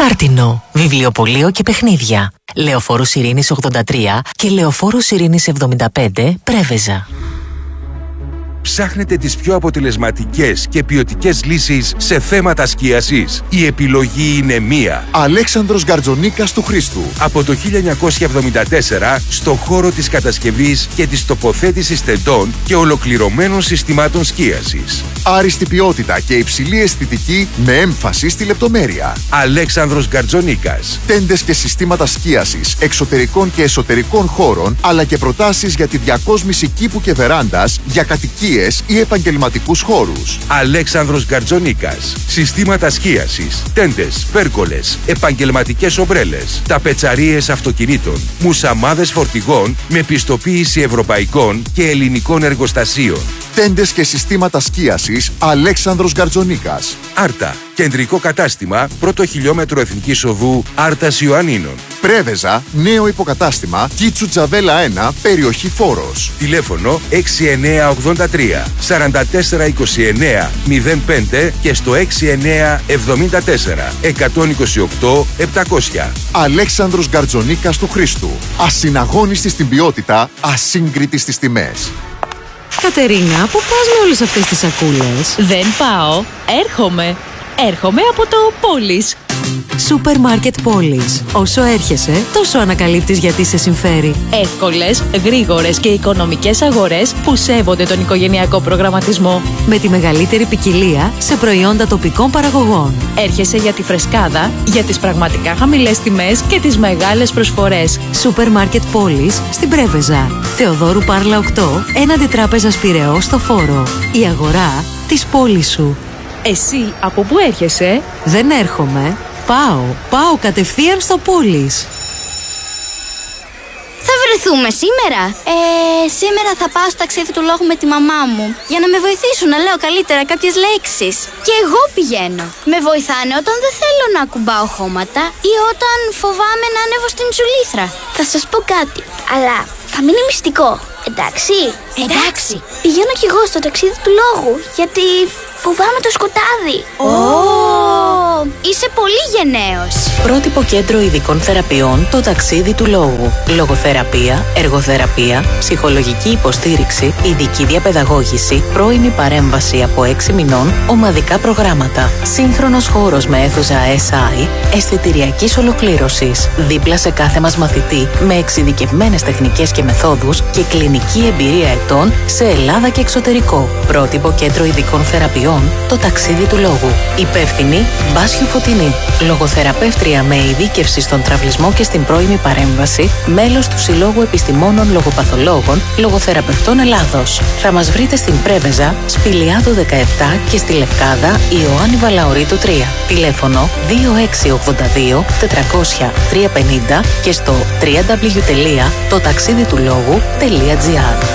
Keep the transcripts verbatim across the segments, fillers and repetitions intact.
Χάρτινο, βιβλιοπωλείο και παιχνίδια. Λεωφόρος Ειρήνης ογδόντα τρία και Λεωφόρος Ειρήνης εβδομήντα πέντε, Πρέβεζα. Ψάχνετε τις πιο αποτελεσματικές και ποιοτικές λύσεις σε θέματα σκίασης? Η επιλογή είναι μία. Αλέξανδρος Γκαρτζονίκας του Χρήστου. Από το χίλια εννιακόσια εβδομήντα τέσσερα στο χώρο της κατασκευής και της τοποθέτησης τεντών και ολοκληρωμένων συστημάτων σκίασης. Άριστη ποιότητα και υψηλή αισθητική με έμφαση στη λεπτομέρεια. Αλέξανδρος Γκαρτζονίκας. Τέντες και συστήματα σκίασης εξωτερικών και εσωτερικών χώρων, αλλά και προτάσεις για τη διακόσμηση κήπου και βεράντας για κατοικίες ή επαγγελματικούς χώρους. Αλέξανδρος Γκαρτζονίκας. Συστήματα σκίασης, τέντες, πέρκολες, επαγγελματικές ομπρέλες, ταπετσαρίες αυτοκινήτων, μουσαμάδες φορτηγών με πιστοποίηση ευρωπαϊκών και ελληνικών εργοστασίων. Τέντες και συστήματα σκίασης Αλέξανδρος Γκαρτζονίκας. Άρτα. Κεντρικό κατάστημα, πρώτο χιλιόμετρο Εθνικής Οδού Άρτας Ιωαννίνων. Πρέβεζα, νέο υποκατάστημα, Κίτσου Τζαβέλα ένα, περιοχή Φόρος. Τηλέφωνο έξι εννιά ογδόντα τρία σαράντα τέσσερα είκοσι εννιά μηδέν πέντε και στο έξι εννιά εβδομήντα τέσσερα εκατόν είκοσι οκτώ επτακόσια. Αλέξανδρος Γκαρτζονίκας του Χρήστου. Ασυναγώνιστη στην ποιότητα, ασύγκριτη στις τιμές. Κατερίνα, πού πας με όλες αυτές τις σακούλες? Δεν πάω, έρχομαι. Έρχομαι από το Πόλης. Σούπερ Μάρκετ Πόλης. Όσο έρχεσαι, τόσο ανακαλύπτεις γιατί σε συμφέρει. Εύκολες, γρήγορες και οικονομικές αγορές που σέβονται τον οικογενειακό προγραμματισμό. Με τη μεγαλύτερη ποικιλία σε προϊόντα τοπικών παραγωγών. Έρχεσαι για τη φρεσκάδα, για τις πραγματικά χαμηλές τιμές και τις μεγάλες προσφορές. Σούπερ Μάρκετ Πόλης στην Πρέβεζα. Θεοδόρου Πάρλα οκτώ, έναντι Τράπεζας Πειραιώς στο Φόρο. Η αγορά της πόλης σου. Εσύ από πού έρχεσαι? Δεν έρχομαι. Πάω. Πάω κατευθείαν στο Πόλης. Θα βρεθούμε σήμερα? Ε, σήμερα θα πάω στο ταξίδι του λόγου με τη μαμά μου για να με βοηθήσουν να λέω καλύτερα κάποιες λέξεις. Και εγώ πηγαίνω. Με βοηθάνε όταν δεν θέλω να ακουμπάω χώματα ή όταν φοβάμαι να ανέβω στην τσουλήθρα. Θα σας πω κάτι, αλλά θα μείνει μυστικό. Εντάξει? Εντάξει. Πηγαίνω κι εγώ στο ταξίδι του λόγου, γιατί φοβάμαι το σκοτάδι. Ω! Oh. Είσαι πολύ γενναίος. Πρότυπο κέντρο ειδικών θεραπείων, το ταξίδι του λόγου. Λογοθεραπεία, εργοθεραπεία, ψυχολογική υποστήριξη, ειδική διαπαιδαγώγηση, πρώιμη παρέμβαση από έξι μηνών, ομαδικά προγράμματα. Σύγχρονος χώρος με αίθουσα ες άι, αισθητηριακής ολοκλήρωσης. Δίπλα σε κάθε μας μαθητή, με εξειδικευμένες τεχνικές και μεθόδους και κλινική εμπειρία ετών σε Ελλάδα και εξωτερικό. Πρότυπο κέντρο ειδικών θεραπείων, το ταξίδι του λόγου. Υπεύθυνη Μπάσιου Φωτεινή. Λογοθεραπεύτρια με ειδίκευση στον τραυλισμό και στην πρώιμη παρέμβαση, μέλος του Συλλόγου Επιστημόνων Λογοπαθολόγων Λογοθεραπευτών Ελλάδος. Θα μας βρείτε στην Πρέβεζα, Σπηλιάδου δεκαεπτά και στη Λευκάδα Ιωάννη Βαλαωρίτου τρία. Τηλέφωνο δύο έξι ογδόντα δύο τετρακόσια τριακόσια πενήντα και στο double-u double-u double-u τελεία το ταξίδι του λόγου τελεία τζι άρ.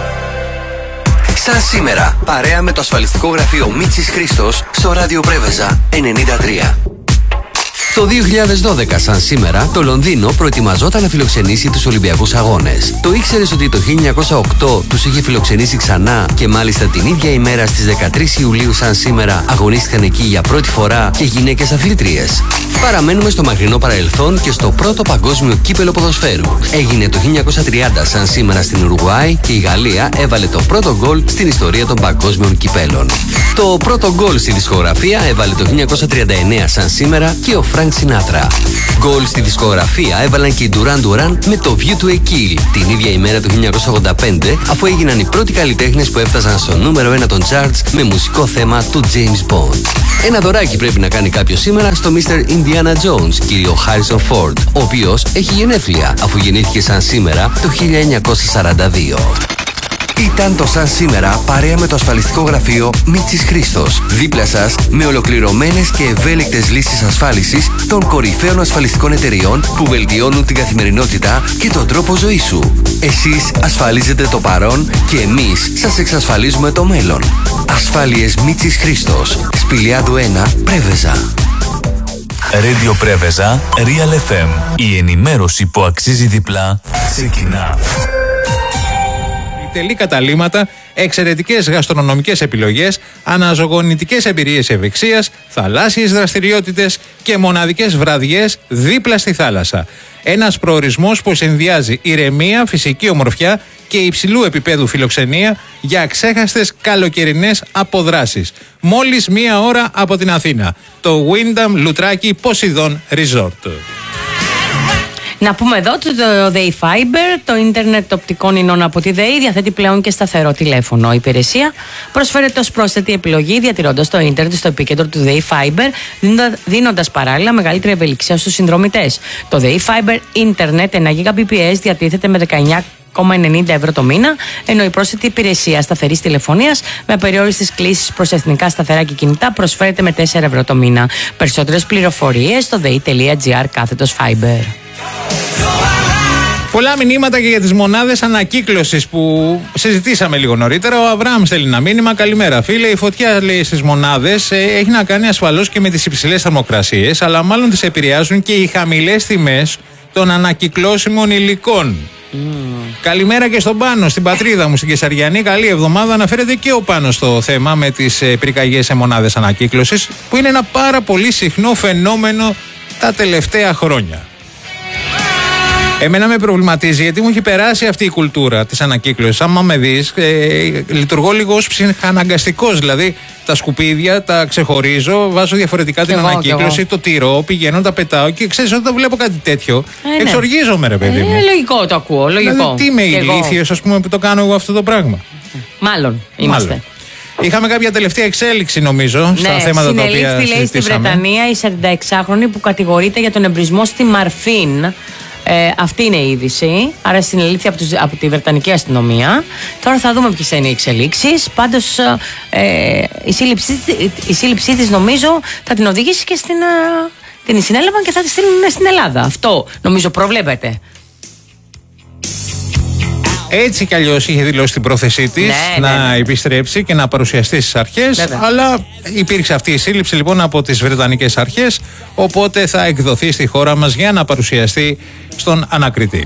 Σαν σήμερα, παρέα με το ασφαλιστικό γραφείο Μίτσης Χρήστος στο Ράδιο Πρέβεζα ενενήντα τρία. Το δύο χιλιάδες δώδεκα, σαν σήμερα, το Λονδίνο προετοιμαζόταν να φιλοξενήσει τους Ολυμπιακούς Αγώνες. Το ήξερες ότι το χίλια εννιακόσια οκτώ τους είχε φιλοξενήσει ξανά και μάλιστα την ίδια ημέρα στις δεκατρείς Ιουλίου, σαν σήμερα, αγωνίστηκαν εκεί για πρώτη φορά και γυναίκες αθλήτριες. Παραμένουμε στο μακρινό παρελθόν και στο πρώτο παγκόσμιο κύπελο ποδοσφαίρου. Έγινε το χίλια εννιακόσια τριάντα, σαν σήμερα, στην Ουρουγουάη και η Γαλλία έβαλε το πρώτο γκολ στην ιστορία των παγκόσμιων κυπέλων. Το πρώτο γκολ στη δισκογραφία έβαλε το χίλια εννιακόσια τριάντα εννέα, σαν σήμερα, και ο Φρανκ Σινάτρα. Γκολ στη δισκογραφία έβαλαν και οι Duran Duran με το View to a Kill την ίδια ημέρα του χίλια εννιακόσια ογδόντα πέντε, αφού έγιναν οι πρώτοι καλλιτέχνες που έφτασαν στο νούμερο ένα των charts με μουσικό θέμα του James Bond. Ένα δωράκι πρέπει να κάνει κάποιος σήμερα στο μίστερ Indiana Jones, κύριο Harrison Ford, ο οποίος έχει γενέθλια, αφού γεννήθηκε σαν σήμερα το χίλια εννιακόσια σαράντα δύο. Ήταν το σαν σήμερα παρέα με το ασφαλιστικό γραφείο Μίτσης Χρήστος. Δίπλα σας με ολοκληρωμένες και ευέλικτες λύσεις ασφάλισης των κορυφαίων ασφαλιστικών εταιριών που βελτιώνουν την καθημερινότητα και τον τρόπο ζωής σου. Εσείς ασφαλίζετε το παρόν και εμείς σας εξασφαλίζουμε το μέλλον. Ασφάλειες Μίτσης Χρήστος. Σπηλιάδου ένα, Πρέβεζα. Radio Πρέβεζα, Real εφ εμ. Η ενημέρωση που αξίζει διπλά ξεκινά. εκτελεί καταλύματα, εξαιρετικές γαστρονομικές επιλογές, αναζωογονητικές εμπειρίες ευεξίας, θαλάσσιες δραστηριότητες και μοναδικές βραδιές δίπλα στη θάλασσα. Ένας προορισμός που συνδυάζει ηρεμία, φυσική ομορφιά και υψηλού επίπεδου φιλοξενία για αξέχαστες καλοκαιρινές αποδράσεις. Μόλις μία ώρα από την Αθήνα. Το Wyndham Λουτράκι Poseidon Resort. Να πούμε εδώ ότι το ΔΕΗ Fiber, το ίντερνετ οπτικών ινών από τη ΔΕΗ, διαθέτει πλέον και σταθερό τηλέφωνο. Η υπηρεσία προσφέρεται ως πρόσθετη επιλογή, διατηρώντας το ίντερνετ στο επίκεντρο του ΔΕΗ Fiber, δίνοντας παράλληλα μεγαλύτερη ευελιξία στους συνδρομητές. Το ΔΕΗ Fiber ίντερνετ ένα γίγαμπιτ περ σέκοντ διατίθεται με δεκαεννιά κόμμα ενενήντα ευρώ το μήνα, ενώ η πρόσθετη υπηρεσία σταθερής τηλεφωνίας με απεριόριστες κλήσεις προς εθνικά σταθερά και κινητά προσφέρεται με τέσσερα ευρώ το μήνα. Περισσότερες πληροφορίες στο dei.gr κάθετος Fiber. Πολλά μηνύματα και για τις μονάδες ανακύκλωσης που συζητήσαμε λίγο νωρίτερα. Ο Αβραάμ στέλνει ένα μήνυμα. Καλημέρα, φίλε. Η φωτιά, λέει, στις μονάδες ε, έχει να κάνει ασφαλώς και με τις υψηλές θερμοκρασίες, αλλά μάλλον τις επηρεάζουν και οι χαμηλές τιμές των ανακυκλώσιμων υλικών. Mm. Καλημέρα και στον Πάνο, στην πατρίδα μου, στην Κεσαριανή. Καλή εβδομάδα. Αναφέρεται και ο Πάνος στο θέμα με τις ε, πυρκαγιές σε μονάδες ανακύκλωσης, που είναι ένα πάρα πολύ συχνό φαινόμενο τα τελευταία χρόνια. Εμένα με προβληματίζει γιατί μου έχει περάσει αυτή η κουλτούρα της ανακύκλωσης. Άμα με δεις, ε, λειτουργώ λίγο ως ψυχαναγκαστικός. Δηλαδή τα σκουπίδια τα ξεχωρίζω, βάζω διαφορετικά την εγώ, ανακύκλωση, το τυρώ, πηγαίνω, τα πετάω και ξέρεις όταν βλέπω κάτι τέτοιο. Ε, ναι. Εξοργίζομαι, ρε παιδί μου. Ε, λογικό το ακούω. Λογικό. Δηλαδή, τι είμαι ηλίθιος, ας πούμε, που το κάνω εγώ αυτό το πράγμα. Μάλλον είμαστε. Μάλλον. Είχαμε κάποια τελευταία εξέλιξη, νομίζω, στα ναι, θέματα τα οποία συζητήσαμε. Λέει στη Βρετανία η σαρανταεξάχρονη που κατηγορείται για τον εμπρισμό στη Μαρφίν. Ε, αυτή είναι η είδηση. Άρα συνελήφθη από, τους, από τη Βρετανική αστυνομία. Τώρα θα δούμε ποιες είναι οι εξελίξεις. Πάντως ε, η σύλληψή, η σύλληψή της νομίζω θα την οδηγήσει και στην, α, την συνέλαβαν και θα τη στείλουν στην Ελλάδα. Αυτό νομίζω προβλέπεται. Έτσι κι αλλιώς είχε δηλώσει την πρόθεσή της ναι, να ναι, ναι. επιστρέψει και να παρουσιαστεί στις αρχές. Βέβαια. Αλλά υπήρξε αυτή η σύλληψη λοιπόν από τις Βρετανικές αρχές. Οπότε θα εκδοθεί στη χώρα μας για να παρουσιαστεί στον ανακριτή.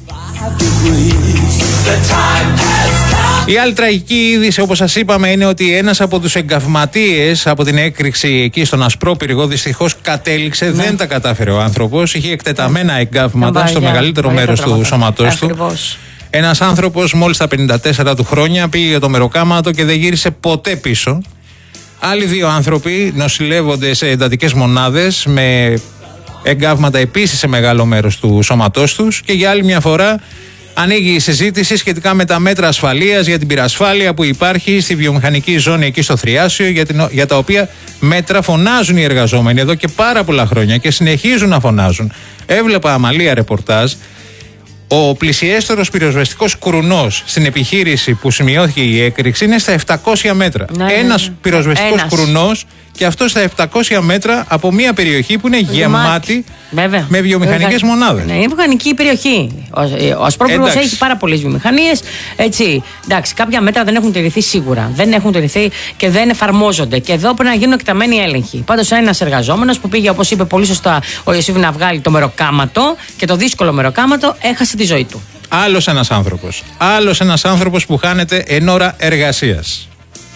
Η άλλη τραγική είδηση, όπως σας είπαμε, είναι ότι ένας από τους εγκαυματίες από την έκρηξη εκεί στον Ασπρόπυργο δυστυχώς κατέληξε, ναι. δεν τα κατάφερε ο άνθρωπος. Είχε εκτεταμένα εγκαύματα στο μεγαλύτερο μέρος του σώματός του. Ένας άνθρωπος μόλις τα πενήντα τέσσερα του χρόνια πήγε για το μεροκάματο και δεν γύρισε ποτέ πίσω. Άλλοι δύο άνθρωποι νοσηλεύονται σε εντατικές μονάδες με εγκαύματα επίσης σε μεγάλο μέρος του σώματός τους. Και για άλλη μια φορά ανοίγει η συζήτηση σχετικά με τα μέτρα ασφαλείας για την πυρασφάλεια που υπάρχει στη βιομηχανική ζώνη εκεί στο Θριάσιο, για, την, για τα οποία μέτρα φωνάζουν οι εργαζόμενοι εδώ και πάρα πολλά χρόνια και συνεχίζουν να φωνάζουν. Έβλεπα αμαλία ρεπορτάζ. Ο πλησιέστερος πυροσβεστικός κουρουνός στην επιχείρηση που σημειώθηκε η έκρηξη είναι στα επτακόσια μέτρα. Ναι, ένας ναι, ναι. πυροσβεστικός Ένας. κουρουνός και αυτό στα επτακόσια μέτρα από μια περιοχή που είναι γεμάτη Βέβαια. με βιομηχανικές Βέβαια. μονάδες. Ναι, είναι βιομηχανική περιοχή. Ο, ο Ασπρόπυργος έχει πάρα πολλές βιομηχανίες. Έτσι, εντάξει, κάποια μέτρα δεν έχουν τηρηθεί σίγουρα. Δεν έχουν τηρηθεί και δεν εφαρμόζονται. Και εδώ πρέπει να γίνουν εκταμένοι έλεγχοι. Πάντως, ένας εργαζόμενος που πήγε, όπως είπε πολύ σωστά ο Ιωσήφ, να βγάλει το μεροκάματο και το δύσκολο μεροκάματο, έχασε τη ζωή του. Άλλος ένας άνθρωπος. Άλλος ένας άνθρωπος που χάνεται εν ώρα εργασίας.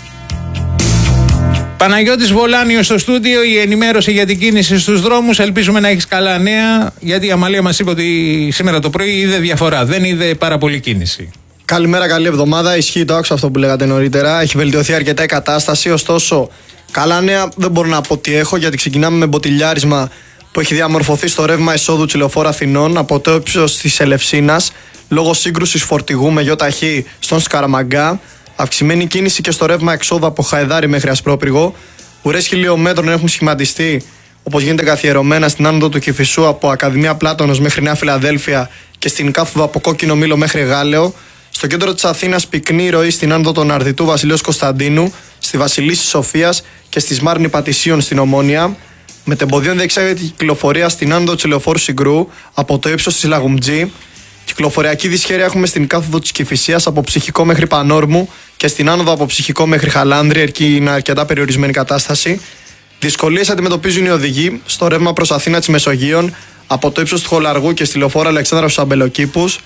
Παναγιώτης Βολάνιος στο στούντιο, η ενημέρωση για την κίνηση στους δρόμους. Ελπίζουμε να έχεις καλά νέα, γιατί η Αμαλία μας είπε ότι σήμερα το πρωί είδε διαφορά, δεν είδε πάρα πολύ κίνηση. Καλημέρα, καλή εβδομάδα. Ισχύει το άκουσα αυτό που λέγατε νωρίτερα. Έχει βελτιωθεί αρκετά η κατάσταση, ωστόσο καλά νέα δεν μπορώ να πω τι έχω, γιατί ξεκινάμε με μποτιλιάρισμα που έχει διαμορφωθεί στο ρεύμα εισόδου Τσιλεοφόρου Αθηνών από το ύψος της Ελευσίνας λόγω σύγκρουσης φορτηγού με γιοταχή στον Σκαραμαγκά. Αυξημένη κίνηση και στο ρεύμα εξόδου από Χαϊδάρη μέχρι Ασπρόπυργο. Ουρές χιλιόμετρων έχουν σχηματιστεί, όπως γίνεται καθιερωμένα, στην άνοδο του Κηφισού από Ακαδημία Πλάτωνος μέχρι Νέα Φιλαδέλφια και στην κάθοδο από Κόκκινο Μήλο μέχρι Γάλεο. Στο κέντρο της Αθήνας πυκνή ροή στην άνοδο των Αρδιτού Βασιλείος Κωνσταντίνου, στη Βασιλίσσης Σοφίας και στη Σμάρνη Πατησίων στην Ομόνια. Μετεμποδίων διεξάγεται κυκλοφορία στην άνοδο Τσιλεοφόρου Συγκρού από το ύψος της Λαγουμτζή. Κυκλοφοριακή δυσχέρεια έχουμε στην κάθοδο της Κηφισίας από Ψυχικό μέχρι Πανόρμου και στην άνοδο από Ψυχικό μέχρι Χαλάνδρη, εκεί είναι αρκετά περιορισμένη κατάσταση. Δυσκολίες αντιμετωπίζουν οι οδηγοί στο ρεύμα προς Αθήνα της Μεσογείων από το ύψος του Χολαργού και στη λεωφόρο Αλεξάνδρας στους Αμπελοκήπους.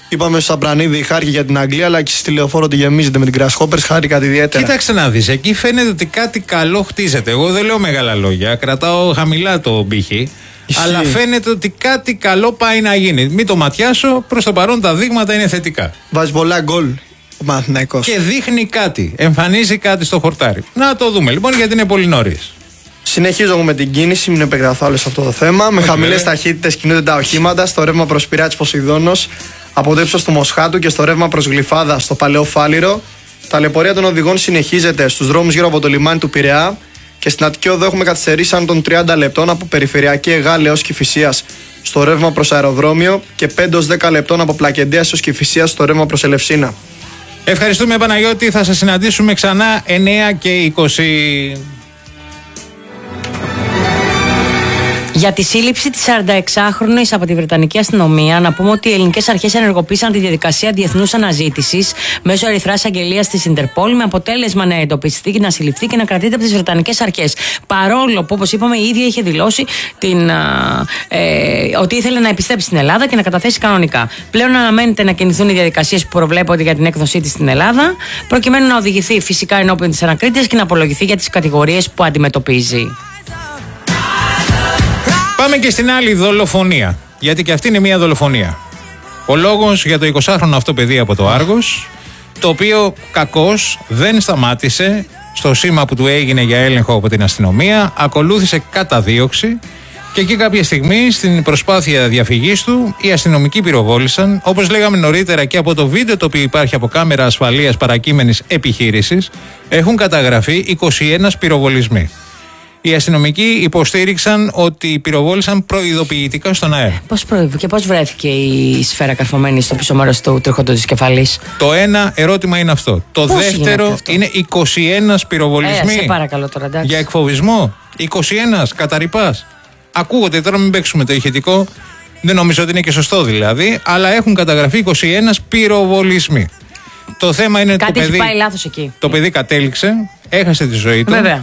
Είπαμε στο Σαμπρανίδη χάρηκε για την Αγγλία, αλλά και στη Λεωφόρο τη γεμίζετε με την Grasshoppers. Χάρηκα ιδιαίτερα. Κοίταξε να δεις, εκεί φαίνεται ότι κάτι καλό χτίζεται. Εγώ δεν λέω μεγάλα λόγια, κρατάω χαμηλά το πύχη. Ισχύει. Αλλά φαίνεται ότι κάτι καλό πάει να γίνει. Μην το ματιάσω, προς το παρόν τα δείγματα είναι θετικά. Βάζει πολλά γκολ ο Παναθηναϊκός. Και δείχνει κάτι, εμφανίζει κάτι στο χορτάρι. Να το δούμε λοιπόν, γιατί είναι πολύ νωρίς. Συνεχίζω με την κίνηση, μην επεκταθώ άλλο σε αυτό το θέμα. Okay. Με χαμηλές ταχύτητες κινούνται τα οχήματα στο ρεύμα προς Πειράτης Ποσειδώνος, από το ύψος του Μοσχάτου και στο ρεύμα προς Γλυφάδα στο Παλαιό Φάληρο. Τα λεπορία των οδηγών συνεχίζεται στους δρόμους γύρω από το λιμάνι του Πειραιά και στην Αττική Οδό έχουμε καθυστερήσει άνω των τριάντα λεπτών από Περιφερειακή Εγάλη έως Κηφισίας στο ρεύμα προς αεροδρόμιο και πέντε έως δέκα λεπτών από Πλακεντέας έως Κηφισίας στο ρεύμα προς Ελευσίνα. Ευχαριστούμε, Παναγιώτη. Θα σας συναντήσουμε ξανά εννέα και είκοσι. Για τη σύλληψη της σαρανταεξάχρονης από τη Βρετανική αστυνομία, να πούμε ότι οι ελληνικές αρχές ενεργοποίησαν τη διαδικασία διεθνούς αναζήτησης μέσω ερυθράς αγγελίας της Ιντερπόλ, με αποτέλεσμα να εντοπιστεί και να συλληφθεί και να κρατείται από τις Βρετανικές αρχές. Παρόλο που, όπως είπαμε, η ίδια είχε δηλώσει την, ε, ότι ήθελε να επιστρέψει στην Ελλάδα και να καταθέσει κανονικά. Πλέον αναμένεται να κινηθούν οι διαδικασίες που προβλέπονται για την έκδοσή της στην Ελλάδα, προκειμένου να οδηγηθεί φυσικά ενώπιον της ανακρίτριας και να απολογηθεί για τις κατηγορίες που αντιμετωπίζει. Πάμε και στην άλλη δολοφονία, γιατί και αυτή είναι μια δολοφονία. Ο λόγος για το εικοσάχρονο αυτό παιδί από το Άργος, το οποίο κακώς δεν σταμάτησε στο σήμα που του έγινε για έλεγχο από την αστυνομία, ακολούθησε καταδίωξη και εκεί κάποια στιγμή στην προσπάθεια διαφυγής του οι αστυνομικοί πυροβόλησαν, όπως λέγαμε νωρίτερα και από το βίντεο το οποίο υπάρχει από κάμερα ασφαλείας παρακείμενης επιχείρησης, έχουν καταγραφεί είκοσι ένα πυροβολισμοί. Οι αστυνομικοί υποστήριξαν ότι πυροβόλησαν προειδοποιητικά στον αέρα. Πώς προειδοποιήθηκε και πώς βρέθηκε η σφαίρα καρφωμένη στο πίσω μέρος του τρίχοντος της κεφαλής? Το ένα ερώτημα είναι αυτό. Το πώς δεύτερο είναι είκοσι ένα πυροβολισμοί. Ε, σε παρακαλώ τώρα, εντάξει. Για εκφοβισμό. είκοσι ένα καταρρυπάς. Ακούγονται, τώρα μην παίξουμε το ηχητικό. Δεν νομίζω ότι είναι και σωστό δηλαδή. Αλλά έχουν καταγραφεί είκοσι ένα πυροβολισμοί. Το θέμα είναι ότι το παιδί, πάει λάθος εκεί. Το παιδί κατέληξε, έχασε τη ζωή του. Βέβαια.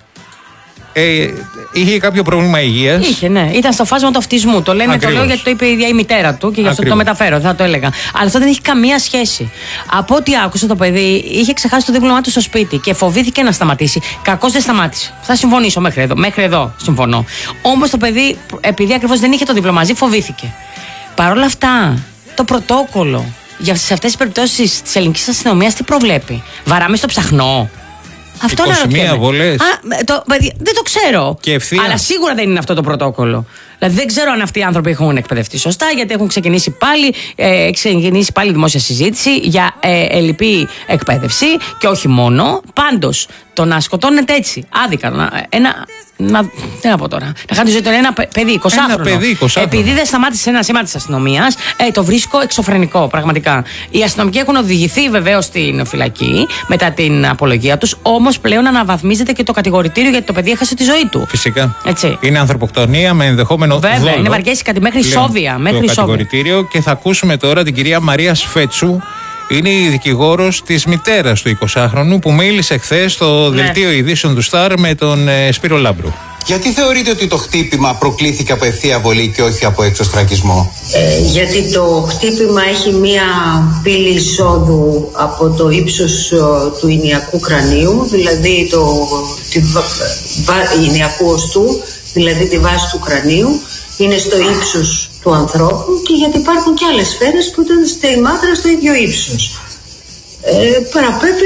Ε, είχε κάποιο πρόβλημα υγείας. Είχε, ναι. Ήταν στο φάσμα του αυτισμού. Το λένε, το λέω γιατί το είπε η ίδια η μητέρα του και γι' αυτό το μεταφέρω. Θα το έλεγα. Αλλά αυτό δεν έχει καμία σχέση. Από ό,τι άκουσα, το παιδί είχε ξεχάσει το δίπλωμά του στο σπίτι και φοβήθηκε να σταματήσει. Κακώς δεν σταμάτησε. Θα συμφωνήσω μέχρι εδώ. Μέχρι εδώ συμφωνώ. Όμως το παιδί, επειδή ακριβώς δεν είχε το δίπλωμα μαζί, φοβήθηκε. Παρ' όλα αυτά, το πρωτόκολλο για αυτές τις περιπτώσεις της ελληνικής αστυνομίας τι προβλέπει? Βαράμε στο ψαχνό? Αυτό είκοσι μία βολές. Το, δεν το ξέρω. Αλλά σίγουρα δεν είναι αυτό το πρωτόκολλο. Δηλαδή δεν ξέρω αν αυτοί οι άνθρωποι έχουν εκπαιδευτεί σωστά, γιατί έχουν ξεκινήσει πάλι, ε, ξεκινήσει πάλι δημόσια συζήτηση για ε, ελλειπή εκπαίδευση και όχι μόνο. Πάντως, το να σκοτώνεται έτσι, άδικα, να, ένα. Να, τι να πω τώρα. Να χάνει τη ζωή του ένα παιδί, εικοσάχρονο. Επειδή δεν σταμάτησε ένα σήμα της αστυνομίας, ε, το βρίσκω εξωφρενικό, πραγματικά. Οι αστυνομικοί έχουν οδηγηθεί βεβαίως στην φυλακή μετά την απολογία τους, όμως πλέον αναβαθμίζεται και το κατηγορητήριο γιατί το παιδί έχασε τη ζωή του. Φυσικά. Έτσι. Είναι ανθρωποκτονία με ενδεχόμενο βέβαια, δόλο. Είναι βαριές μέχρι σόβια. Μέχρι το κατηγορητήριο και θα ακούσουμε τώρα την κυρία Μαρία Σφέτσου. Είναι η δικηγόρος της μητέρας του εικοσάχρονου που μίλησε χθες στο ναι. δελτίο ειδήσεων του Σταρ με τον ε, Σπύρο Λάμπρου. Γιατί θεωρείτε ότι το χτύπημα προκλήθηκε από ευθεία βολή και όχι από εξωστρακισμό? Ε, γιατί το χτύπημα έχει μία πύλη εισόδου από το ύψος ο, του ηνιακού κρανίου, δηλαδή το τη, βα, βα, ηνιακού οστού, δηλαδή τη βάση του κρανίου, είναι στο ύψος του ανθρώπου και γιατί υπάρχουν και άλλες σφαίρες που ήταν στη μάτρα στο ίδιο ύψος. Ε, παραπέμπει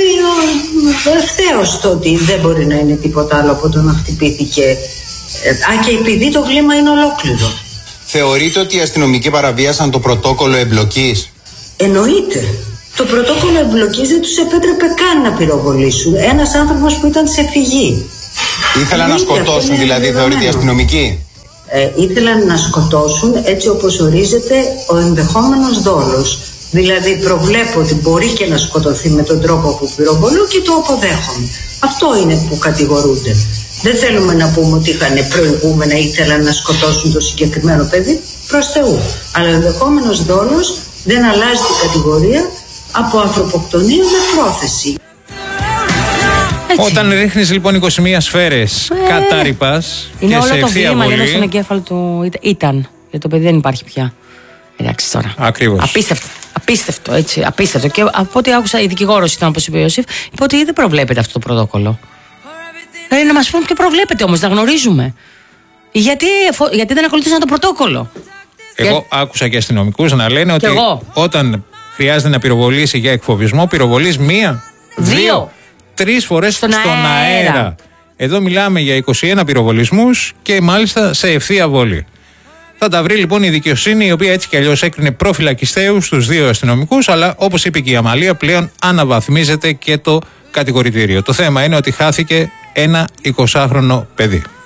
ευθέως το ότι δεν μπορεί να είναι τίποτα άλλο από το να χτυπήθηκε. Ε, α, και επειδή το βλέμμα είναι ολόκληρο. Θεωρείτε ότι οι αστυνομικοί παραβίασαν το πρωτόκολλο εμπλοκής? Εννοείται. Το πρωτόκολλο εμπλοκής δεν τους επέτρεπε καν να πυροβολήσουν. Ένας άνθρωπος που ήταν σε φυγή. Ήθελαν να σκοτώσουν δηλαδή, θεωρείτε οι αστυνομικοί? Ε, ήθελαν να σκοτώσουν έτσι όπως ορίζεται ο ενδεχόμενος δόλος. Δηλαδή προβλέπω ότι μπορεί και να σκοτωθεί με τον τρόπο που πυροβολούν και το αποδέχομαι. Αυτό είναι που κατηγορούνται. Δεν θέλουμε να πούμε ότι είχαν προηγούμενα ή ήθελαν να σκοτώσουν το συγκεκριμένο παιδί, προς Θεού. Αλλά ο ενδεχόμενος δόλος δεν αλλάζει την κατηγορία από ανθρωποκτονία με πρόθεση. Έτσι. Όταν ρίχνεις λοιπόν είκοσι μία σφαίρες ε, κατάρρυπας είναι και όλο σε το ευθεία βλήμα, βολή. λένε στον εγκέφαλο του ήταν. Για το παιδί δεν υπάρχει πια. Εντάξει τώρα. Ακριβώς. Απίστευτο. Απίστευτο, έτσι. Απίστευτο. Και από ό,τι άκουσα, η δικηγόρος ήταν, όπως είπε ο Ιωσήφ, είπε ότι δεν προβλέπεται αυτό το πρωτόκολλο. Δηλαδή να μας πούν ποιο προβλέπεται όμως, να γνωρίζουμε. Γιατί, γιατί δεν ακολουθήσαν το πρωτόκολλο. Εγώ Για... άκουσα και αστυνομικούς να λένε ότι εγώ. όταν χρειάζεται να πυροβολήσει για εκφοβισμό, πυροβολείς μία, δύο, δύο τρεις φορές στον, στον αέρα. αέρα. Εδώ μιλάμε για είκοσι ένα πυροβολισμούς και μάλιστα σε ευθεία βολή. Θα τα βρει λοιπόν η δικαιοσύνη, η οποία έτσι κι αλλιώς έκρινε προφυλακιστέους στους δύο αστυνομικούς, αλλά όπως είπε και η Αμαλία, πλέον αναβαθμίζεται και το κατηγορητήριο. Το θέμα είναι ότι χάθηκε ένα εικοσάχρονο παιδί.